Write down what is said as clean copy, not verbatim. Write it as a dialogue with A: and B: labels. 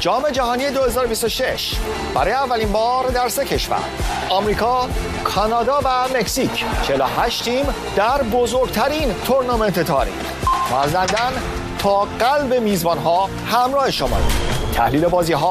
A: جام جهانی 2026 برای اولین بار در 3 کشور، آمریکا، کانادا و مکزیک، 48 تیم در بزرگترین تورنمنت تاریخ. ما از لندن تا قلب میزبان‌ها همراه شما. تحلیل بازی‌ها